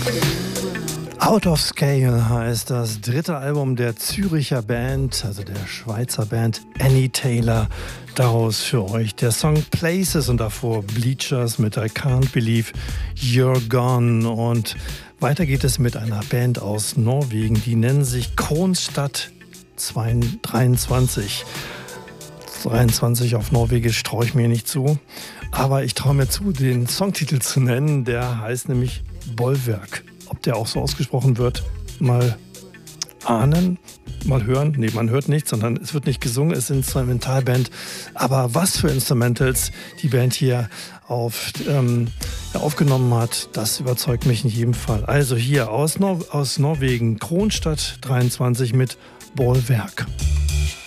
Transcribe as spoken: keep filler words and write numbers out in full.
Out of Scale heißt das dritte Album der Züricher Band, also der Schweizer Band Annie Taylor. Daraus für euch der Song Places und davor Bleachers mit I Can't Believe You're Gone. Und weiter geht es mit einer Band aus Norwegen, die nennen sich Kronstadt dreiundzwanzig. dreiundzwanzig auf Norwegisch traue ich mir nicht zu, aber ich traue mir zu, den Songtitel zu nennen. Der heißt nämlich Bollwerk. Ob der auch so ausgesprochen wird, mal ahnen, mal hören. Nee, man hört nichts, sondern es wird nicht gesungen, es ist eine Instrumentalband. Aber was für Instrumentals die Band hier auf, ähm, aufgenommen hat, das überzeugt mich in jedem Fall. Also hier aus, Nor- aus Norwegen, Kronstadt dreiundzwanzig mit Bollwerk.